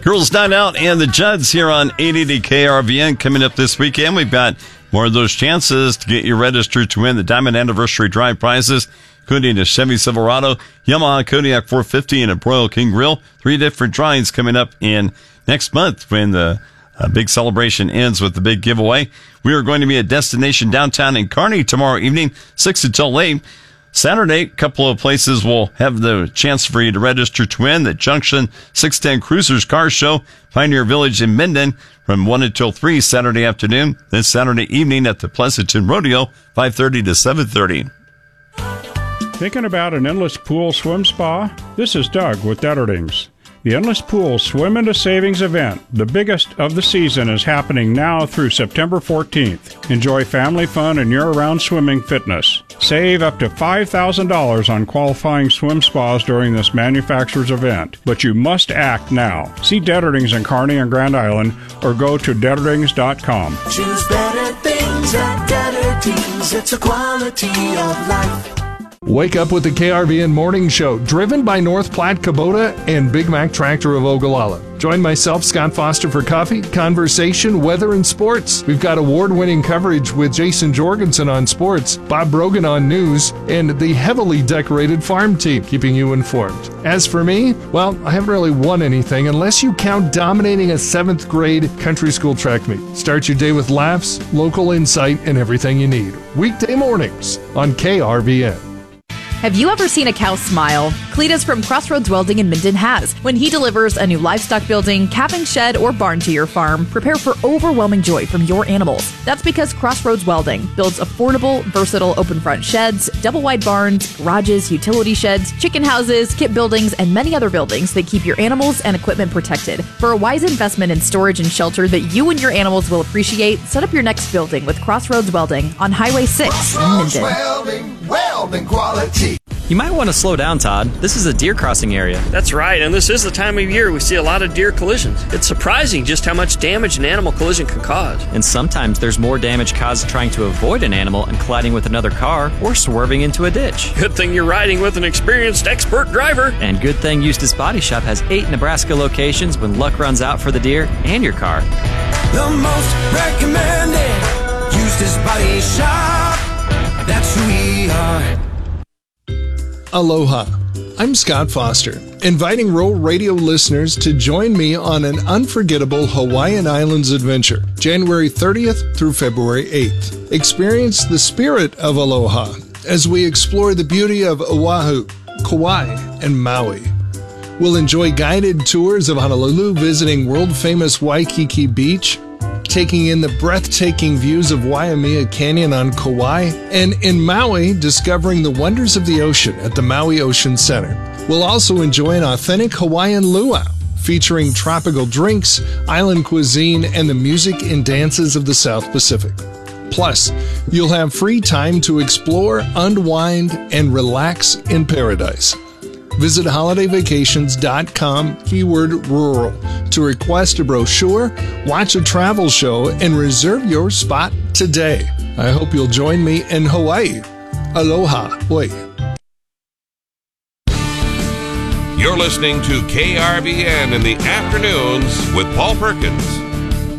Girls Night Out and the Judds here on 880 KRVN coming up this weekend. We've got more of those chances to get you registered to win the Diamond Anniversary Drive prizes, including a Chevy Silverado, Yamaha Kodiak 450, and a Broil King Grill. 3 different drawings coming up in next month when the big celebration ends with the big giveaway. We are going to be at Destination Downtown in Kearney tomorrow evening, 6 until 8. Saturday, a couple of places will have the chance for you to register to win. The Junction 610 Cruisers Car Show, Pioneer Village in Minden from 1 until 3 Saturday afternoon. Then Saturday evening at the Pleasanton Rodeo, 5:30 to 7:30. Thinking about an endless pool swim spa? This is Doug with Detterdings. The Endless Pool Swim into Savings event, the biggest of the season, is happening now through September 14th. Enjoy family fun and year-round swimming fitness. Save up to $5,000 on qualifying swim spas during this manufacturer's event, but you must act now. See Detterdings in Kearney and Grand Island or go to Detterdings.com. Choose better things at Detterdings. It's a quality of life. Wake up with the KRVN Morning Show, driven by North Platte Kubota and Big Mac Tractor of Ogallala. Join myself, Scott Foster, for coffee, conversation, weather, and sports. We've got award-winning coverage with Jason Jorgensen on sports, Bob Brogan on news, and the heavily decorated farm team keeping you informed. As for me, well, I haven't really won anything unless you count dominating a 7th grade country school track meet. Start your day with laughs, local insight, and everything you need. Weekday mornings on KRVN. Have you ever seen a cow smile? Cletus from Crossroads Welding in Minden has. When he delivers a new livestock building, calving shed, or barn to your farm, prepare for overwhelming joy from your animals. That's because Crossroads Welding builds affordable, versatile open front sheds, double wide barns, garages, utility sheds, chicken houses, kit buildings, and many other buildings that keep your animals and equipment protected. For a wise investment in storage and shelter that you and your animals will appreciate, set up your next building with Crossroads Welding on Highway 6 in Minden. Welding quality. You might want to slow down, Todd. This is a deer crossing area. That's right, and this is the time of year we see a lot of deer collisions. It's surprising just how much damage an animal collision can cause. And sometimes there's more damage caused trying to avoid an animal and colliding with another car or swerving into a ditch. Good thing you're riding with an experienced expert driver. And good thing Eustis Body Shop has 8 Nebraska locations when luck runs out for the deer and your car. The most recommended Eustis Body Shop. That's who we are. Aloha. I'm Scott Foster, inviting Rural Radio listeners to join me on an unforgettable Hawaiian Islands adventure, January 30th through February 8th. Experience the spirit of aloha as we explore the beauty of Oahu, Kauai, and Maui. We'll enjoy guided tours of Honolulu, visiting world-famous Waikiki Beach, taking in the breathtaking views of Waimea Canyon on Kauai, and in Maui, discovering the wonders of the ocean at the Maui Ocean Center. We'll also enjoy an authentic Hawaiian luau, featuring tropical drinks, island cuisine, and the music and dances of the South Pacific. Plus, you'll have free time to explore, unwind, and relax in paradise. Visit holidayvacations.com, keyword rural, to request a brochure, watch a travel show, and reserve your spot today. I hope you'll join me in Hawaii. Aloha. Oi. You're listening to KRVN in the afternoons with Paul Perkins.